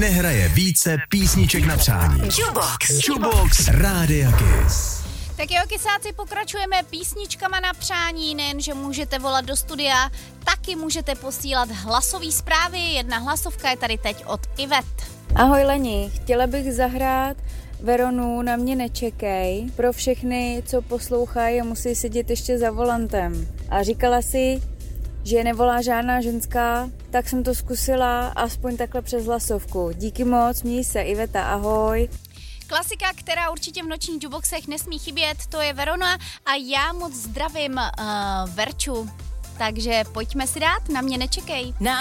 nehraje více písniček na přání. Jukebox Rádia Kiss. Tak jo, kysáci, pokračujeme písničkama na přání, nejenže můžete volat do studia, taky můžete posílat hlasové zprávy. Jedna hlasovka je tady teď od Ivet. Ahoj Leni, chtěla bych zahrát Veronu Na mě nečekej pro všechny, co poslouchají a musí sedět ještě za volantem. A říkala si, že nevolá žádná ženská, tak jsem to zkusila aspoň takhle přes hlasovku. Díky moc, měj se, Iveta, ahoj. Klasika, která určitě v nočních jukeboxech nesmí chybět, to je Verona a já moc zdravím Verču. Takže pojďme si dát Na mě nečekej.